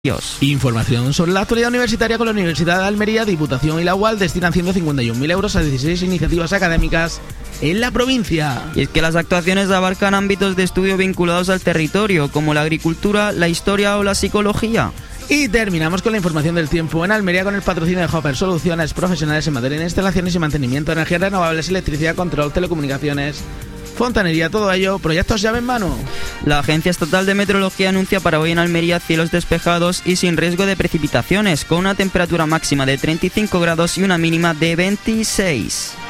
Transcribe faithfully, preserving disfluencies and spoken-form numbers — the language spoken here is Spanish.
Información sobre la actualidad universitaria con la Universidad de Almería, Diputación y la U A L destinan ciento cincuenta y un mil euros a dieciséis iniciativas académicas en la provincia. Y es que las actuaciones abarcan ámbitos de estudio vinculados al territorio, como la agricultura, la historia o la psicología. Y terminamos con la información del tiempo en Almería con el patrocinio de Hopper, soluciones profesionales en materia de instalaciones y mantenimiento, energías renovables, electricidad, control, telecomunicaciones, fontanería, todo ello, proyectos llave en mano. La Agencia Estatal de Meteorología anuncia para hoy en Almería cielos despejados y sin riesgo de precipitaciones, con una temperatura máxima de treinta y cinco grados y una mínima de veintiséis.